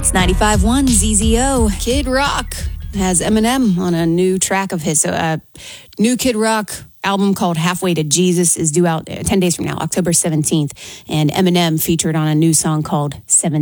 It's 95.1 ZZO. Kid Rock has Eminem on a new track of his. So, new Kid Rock album called Halfway to Jesus is due out 10 days from now, October 17th. And Eminem featured on a new song called 7